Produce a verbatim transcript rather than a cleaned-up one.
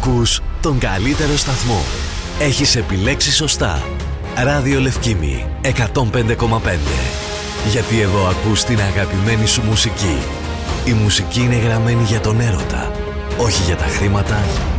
Ακούς τον καλύτερο σταθμό. Έχεις επιλέξει σωστά. Ράδιο Λευκήμι εκατόν πέντε κόμμα πέντε. Γιατί εδώ ακούς την αγαπημένη σου μουσική. Η μουσική είναι γραμμένη για τον έρωτα, όχι για τα χρήματα